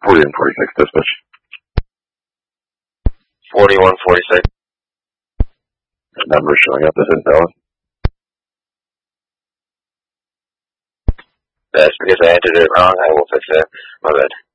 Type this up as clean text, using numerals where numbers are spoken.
40 and 46 dispatch. 4146. The number showing up as invalid. That's because I entered it wrong. I will fix it. My bad.